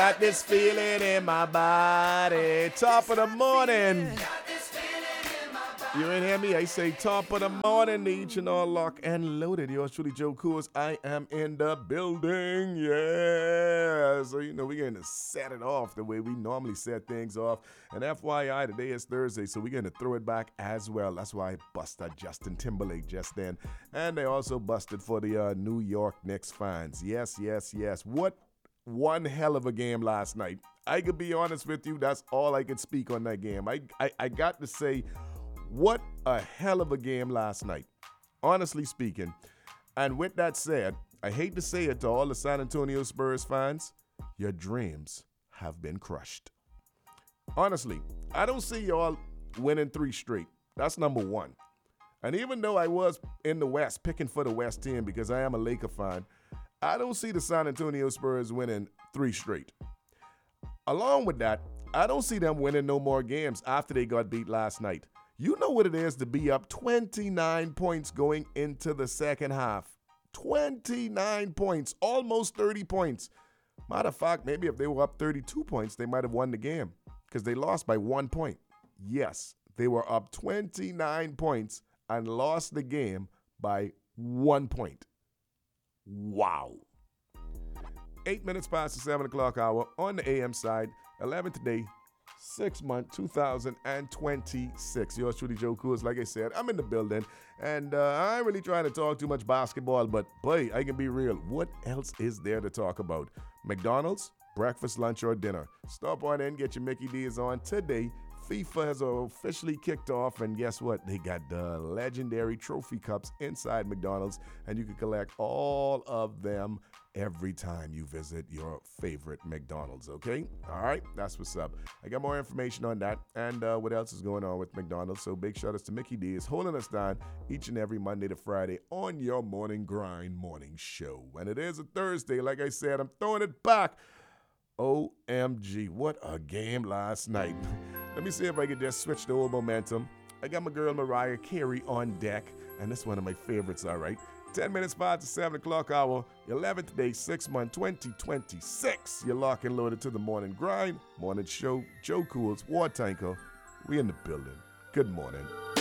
got this feeling in my body. Top of the morning. You ain't hear me? I say top of the morning, each and all lock and loaded. Yours truly, Joe Coors. I am in the building, yeah. So, we're going to set it off the way we normally set things off. And FYI, today is Thursday, so we're going to throw it back as well. That's why I busted Justin Timberlake just then. And they also busted for the New York Knicks fans. Yes. What one hell of a game last night. I could be honest with you, that's all I could speak on that game. I got to say, what a hell of a game last night, honestly speaking. And with that said, I hate to say it to all the San Antonio Spurs fans, your dreams have been crushed. Honestly, I don't see y'all winning 3 straight. That's number one. And even though I was in the West, picking for the West team because I am a Laker fan, I don't see the San Antonio Spurs winning 3 straight. Along with that, I don't see them winning no more games after they got beat last night. You know what it is to be up 29 points going into the second half. 29 points, almost 30 points. Matter of fact, maybe if they were up 32 points, they might have won the game because they lost by 1 point. Yes, they were up 29 points and lost the game by 1 point. Wow. 8 minutes past the 7 o'clock hour on the AM side, 11 today. 6 month 2026. Yours truly, Joe Coors. Like I said, I'm in the building, and I ain't really trying to talk too much basketball, but boy, I can be real. What else is there to talk about? McDonald's, breakfast, lunch, or dinner. Stop on in, get your Mickey D's on today. FIFA has officially kicked off, and guess what? They got the legendary trophy cups inside McDonald's, and you can collect all of them every time you visit your favorite McDonald's, okay? All right, that's what's up. I got more information on that and what else is going on with McDonald's, so big shout outs to Mickey D is holding us down each and every Monday to Friday on your Morning Grind morning show. And it is a Thursday, like I said, I'm throwing it back. OMG, what a game last night. Let me see if I can just switch the old momentum. I got my girl Mariah Carey on deck, and this is one of my favorites, all right? 10 minutes past the 7 o'clock hour, 11th day, 6 month, 2026. You're locked and loaded to the Morning Grind, morning show. Joe Coors, War Tanker. We in the building. Good morning.